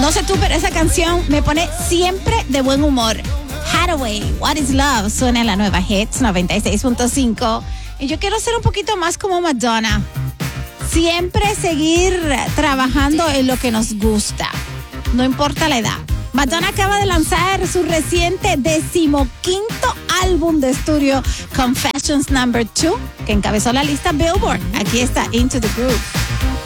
No sé tú, pero esa canción me pone siempre de buen humor. Hathaway, What is Love, suena en la nueva Hits 96.5. Y yo quiero ser un poquito más como Madonna. Siempre seguir trabajando en lo que nos gusta, no importa la edad. Madonna acaba de lanzar su reciente 15º álbum de estudio, Confessions No. 2, que encabezó la lista Billboard. Aquí está Into the Groove.